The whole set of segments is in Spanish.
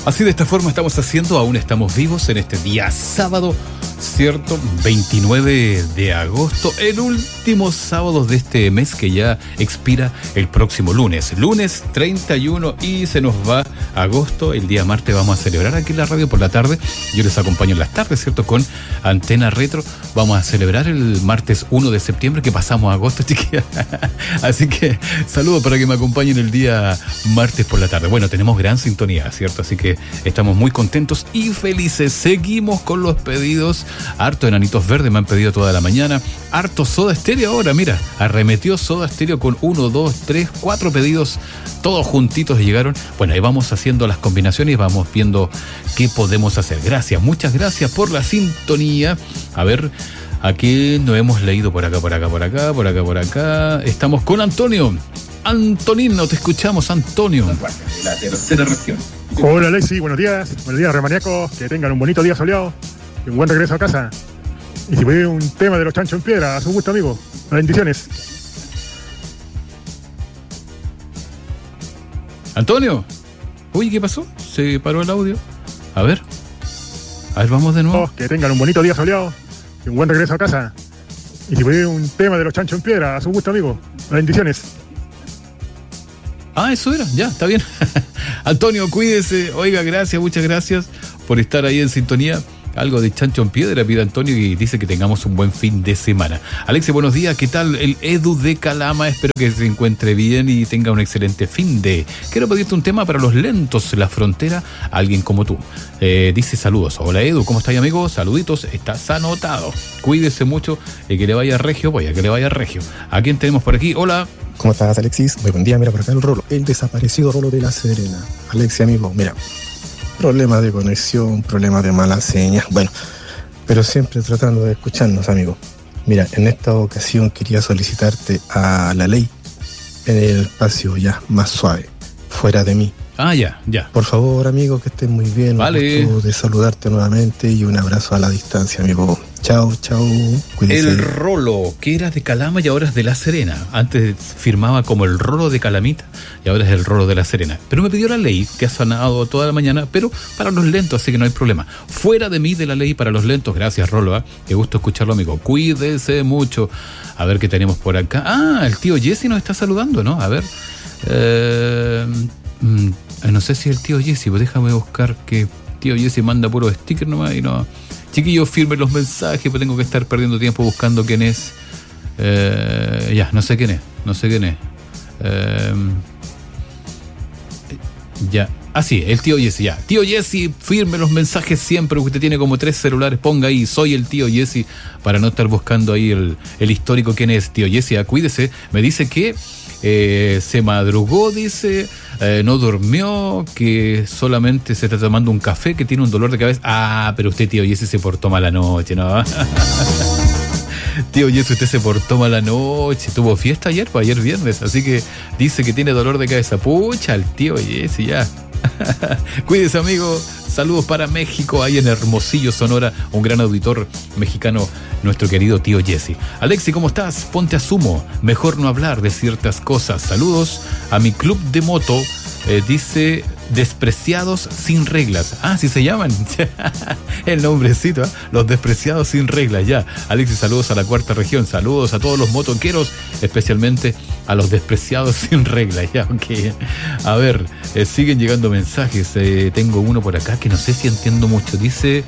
Así de esta forma estamos haciendo, aún estamos vivos en este día sábado, ¿cierto? 29 de agosto, el último sábado de este mes que ya expira el próximo lunes 31, y se nos va agosto. El día martes vamos a celebrar aquí en la radio por la tarde, yo les acompaño en las tardes, ¿cierto? Con Antena Retro, vamos a celebrar el martes 1 de septiembre que pasamos a agosto, chiquillas. Así que saludos para que me acompañen el día martes por la tarde. Bueno, tenemos gran sintonía, ¿cierto? Así que estamos muy contentos y felices. Seguimos con los pedidos. Harto Enanitos Verdes me han pedido toda la mañana. Harto Soda Stereo ahora, mira. Arremetió Soda Stereo con 1, 2, 3, 4 pedidos. Todos juntitos llegaron. Bueno, ahí vamos haciendo las combinaciones y vamos viendo qué podemos hacer. Gracias, muchas gracias por la sintonía. A ver, aquí no hemos leído por acá. Estamos con Antonio. Antonino, te escuchamos, Antonio. La tercera región. Hola Alexis, buenos días remaniacos, que tengan un bonito día soleado y un buen regreso a casa. Y si pide un tema de los Chancho en Piedra, a su gusto, amigo. Bendiciones. Antonio, uy, ¿qué pasó? Se paró el audio. A ver, vamos de nuevo. Que tengan un bonito día soleado y un buen regreso a casa. Y si pide un tema de los Chancho en Piedra, a su gusto, amigo. Bendiciones. Ah, eso era, ya, está bien. Antonio, cuídese. Oiga, gracias, muchas gracias por estar ahí en sintonía. Algo de Chancho en Piedra pide Antonio y dice que tengamos un buen fin de semana. Alexia, buenos días, ¿qué tal? El Edu de Calama, espero que se encuentre bien y tenga un excelente fin de... Quiero pedirte un tema para los lentos, la frontera, alguien como tú. Dice saludos. Hola Edu, ¿cómo estás, amigo? Saluditos, estás anotado. Cuídese mucho, que le vaya regio, que le vaya regio. ¿A quién tenemos por aquí? Hola. ¿Cómo estás, Alexis? Muy buen día, mira por acá el Rolo, el desaparecido Rolo de La Serena. Alexis, amigo, mira, problemas de conexión, problemas de malas señas, bueno, pero siempre tratando de escucharnos, amigo. Mira, en esta ocasión quería solicitarte a la ley en el espacio ya más suave, fuera de mí. Ah, ya. Por favor, amigo, que estés muy bien. Vale. Un gusto de saludarte nuevamente y un abrazo a la distancia, amigo. Chao. Cuídense. El Rolo, que era de Calama y ahora es de La Serena. Antes firmaba como el Rolo de Calamita y ahora es el Rolo de La Serena. Pero me pidió la ley, que ha sonado toda la mañana, pero para los lentos, así que no hay problema. Fuera de mí de la ley para los lentos. Gracias, Rolo. Qué gusto escucharlo, amigo. Cuídese mucho. A ver qué tenemos por acá. Ah, el tío Jesse nos está saludando, ¿no? A ver. No sé si el tío Jesse, pues déjame buscar que tío Jesse manda puro sticker nomás y no. Chiquillos, firmen los mensajes, pues tengo que estar perdiendo tiempo buscando quién es. Ya, no sé quién es. Ya. Ah, sí, el tío Jesse, ya. Tío Jesse, firme los mensajes siempre, porque usted tiene como 3 celulares, ponga ahí, soy el tío Jesse, para no estar buscando ahí el histórico quién es tío Jesse. Cuídese, me dice que se madrugó, dice, no durmió, que solamente se está tomando un café, que tiene un dolor de cabeza. Ah, pero usted, tío Jesse, se portó mal anoche, ¿no? Tío Jesse, usted se portó mal anoche. Tuvo fiesta ayer, pues ayer viernes, así que dice que tiene dolor de cabeza. Pucha, el tío Jesse, ya. Cuídese, amigo. Saludos para México, ahí en Hermosillo, Sonora, un gran auditor mexicano, nuestro querido tío Jesse. Alexi, ¿cómo estás? Ponte a sumo, mejor no hablar de ciertas cosas. Saludos a mi club de moto, dice Despreciados Sin Reglas. Ah, sí se llaman. El nombrecito, ¿eh? Los Despreciados Sin Reglas, ya. Alexi, saludos a la cuarta región, saludos a todos los motoqueros, especialmente a los Despreciados Sin Reglas, ya, ok. A ver, siguen llegando mensajes. Tengo uno por acá que no sé si entiendo mucho. Dice...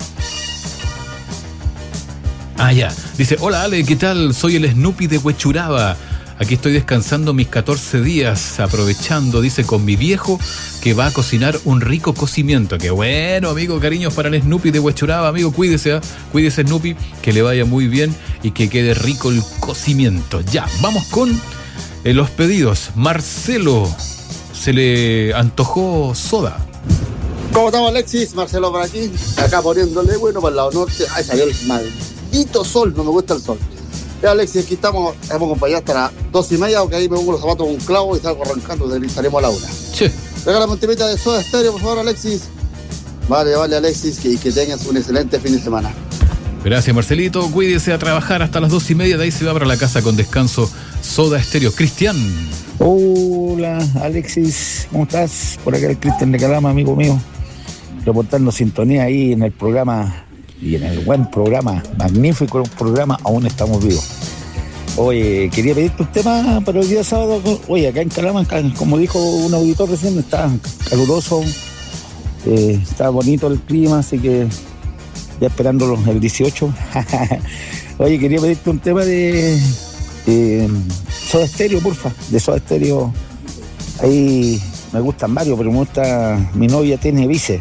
Ah, ya. Dice, hola Ale, ¿qué tal? Soy el Snoopy de Huechuraba. Aquí estoy descansando mis 14 días, aprovechando, dice, con mi viejo, que va a cocinar un rico cocimiento. Qué bueno, amigo, cariños para el Snoopy de Huechuraba, amigo, cuídese, cuídese Snoopy, que le vaya muy bien y que quede rico el cocimiento. Ya, vamos con los pedidos. Marcelo, se le antojó soda. ¿Cómo estamos, Alexis? Marcelo por aquí, acá poniéndole, bueno, para el lado norte. Ay, salió el maldito sol, no me gusta el sol. Ya, Alexis, aquí hemos acompañado hasta las 2:30, porque ahí me pongo los zapatos con un clavo y salgo arrancando, y salimos a la 1. Sí. Regálame un temita de Soda Stereo, por favor, Alexis. Vale, Alexis, que tengas un excelente fin de semana. Gracias, Marcelito. Cuídese, a trabajar hasta las 2:30. De ahí se va para la casa con descanso. Soda Stereo. Cristian. Hola, Alexis. ¿Cómo estás? Por acá el Cristian de Calama, amigo mío. reportando sintonía ahí en el programa, y en el buen programa, magnífico programa, aún estamos vivos. Oye, quería pedirte un tema para el día sábado. Oye, acá en Calama, como dijo un auditor recién, está caluroso, está bonito el clima, así que ya esperando el 18. Oye, quería pedirte un tema de Soda Stereo, porfa, de Soda Stereo. Ahí me gustan varios, pero me gusta Mi novia tiene vice.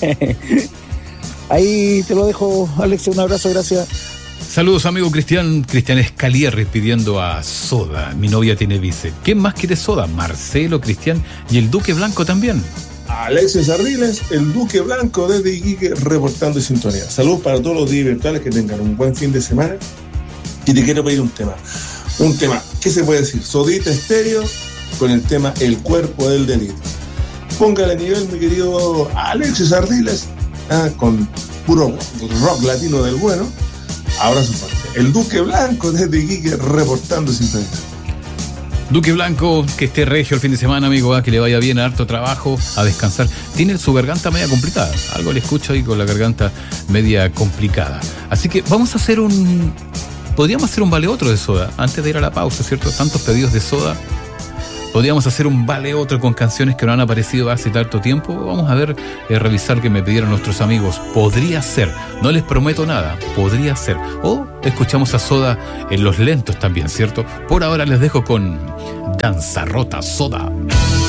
Ahí te lo dejo, Alex, un abrazo, gracias. Saludos, amigo Cristian Escalierri pidiendo a Soda, Mi novia tiene vice. ¿Quién más quiere Soda? Marcelo, Cristian y el Duque Blanco también. Alexis Arriles, el Duque Blanco desde Iquique, reportando sintonía. Saludos para todos los días virtuales, que tengan un buen fin de semana. Y te quiero pedir un tema, ¿qué se puede decir? Sodita Estéreo con el tema El cuerpo del delito. Póngale a nivel, mi querido Alexis Arriles, con puro rock latino del bueno. Abrazo fuerte. El Duque Blanco desde Iquique, reportando sintonía. Duque Blanco, que esté regio el fin de semana, amigo, que le vaya bien, harto trabajo, a descansar. Tiene su garganta media complicada, algo le escucho ahí con la garganta media complicada. Así que vamos a hacer podríamos hacer un vale otro de Soda, antes de ir a la pausa, ¿cierto? Tantos pedidos de Soda. Podríamos hacer un vale otro con canciones que no han aparecido hace tanto tiempo. Vamos a ver, revisar que me pidieron nuestros amigos. Podría ser, no les prometo nada, podría ser. O escuchamos a Soda en los lentos también, ¿cierto? Por ahora les dejo con Danza Rota Soda.